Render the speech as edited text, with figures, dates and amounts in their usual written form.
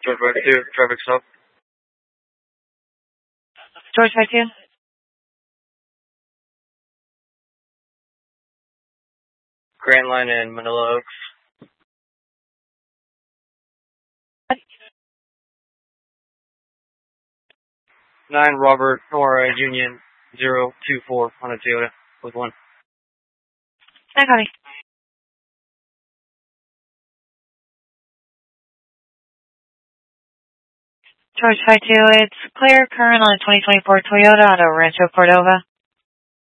George 52, traffic stop. George 52. Grand Line in Manila Oaks. 9 Robert Nora Union 024 on a Toyota with 1. I copy. George 52, it's clear current on a 2024 Toyota out of Rancho Cordova.